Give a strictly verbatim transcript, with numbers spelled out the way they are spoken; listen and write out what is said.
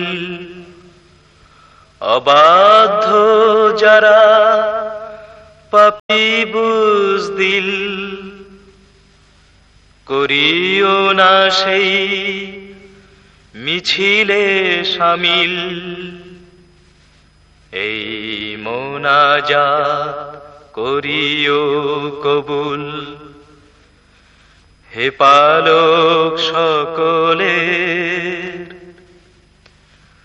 অবাধ্য যারা পাপী বুজদিল, করিও না সেই মিছিলে শামিল। এই মোনাজাত করিও কবুল, হে পালক সকলে